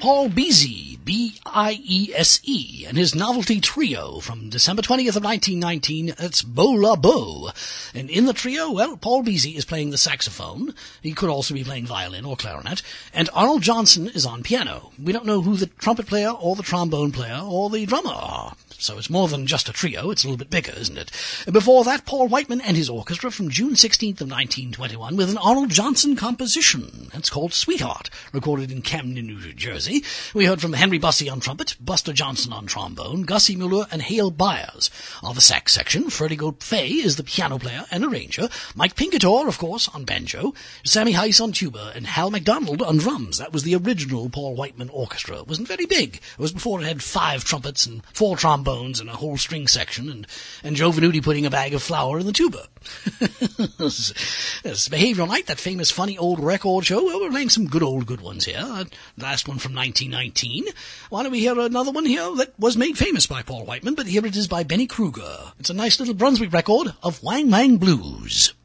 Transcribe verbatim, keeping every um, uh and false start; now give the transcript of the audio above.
Paul Beese, B I E S E, and his novelty trio from December twentieth of nineteen nineteen. It's Beau La Beau. And in the trio, well, Paul Beese is playing the saxophone. He could also be playing violin or clarinet. And Arnold Johnson is on piano. We don't know who the trumpet player or the trombone player or the drummer are. So it's more than just a trio. It's a little bit bigger, isn't it? Before that, Paul Whiteman and his orchestra from June sixteenth of nineteen twenty-one with an Arnold Johnson composition. It's called Sweetheart, recorded in Camden, New Jersey. We heard from Henry Bussey on trumpet, Buster Johnson on trombone, Gussie Mueller and Hale Byers on the sax section. Freddie Gauthier is the piano player and arranger. Mike Pinketor, of course, on banjo. Sammy Heiss on tuba and Hal McDonald on drums. That was the original Paul Whiteman orchestra. It wasn't very big. It was before it had five trumpets and four trombones and a whole string section, and, and Joe Venuti putting a bag of flour in the tuba. This is Behavioral Night, that famous funny old record show. Well, we're playing some good old good ones here. Uh, last one from nineteen nineteen. Why don't we hear another one here that was made famous by Paul Whiteman, but here it is by Benny Kruger. It's a nice little Brunswick record of Wang Wang Blues.